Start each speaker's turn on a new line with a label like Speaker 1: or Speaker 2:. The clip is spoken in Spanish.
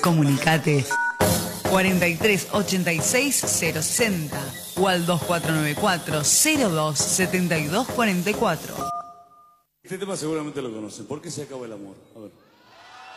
Speaker 1: Comunicate 43 86 060 o al 2494 02 72 44.
Speaker 2: Este tema seguramente lo conocen. ¿Por qué se acaba el amor? A ver.